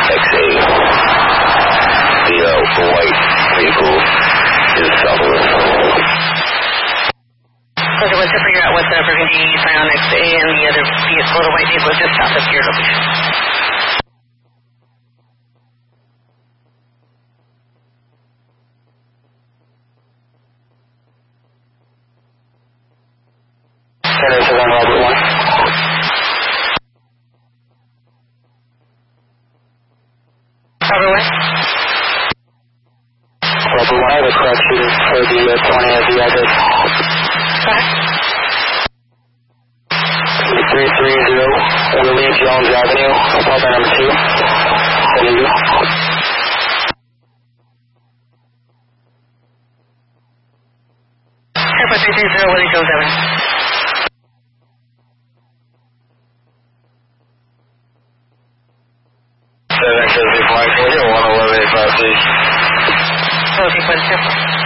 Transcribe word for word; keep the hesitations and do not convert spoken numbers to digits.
X A. The, uh, the white vehicle is south of us. Okay, once I figure out what the burgundy Scion X A and the other vehicle, the white vehicle, is just south of your location. Center seven Robert one. Robert one? Robert one, I have a correction for the uh, twenty of the address. Okay. three thrty Willie Jones Avenue, apartment number two. San Diego. Airport three three zero Willie Jones Avenue. seven seven six Mike, one eleven eight five three. Okay, what is your